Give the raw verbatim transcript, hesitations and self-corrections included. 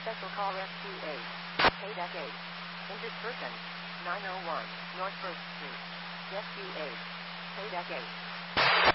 Special call S T A. Payback eight. Injured person. nine oh one North First Street. S T A. Payback eight.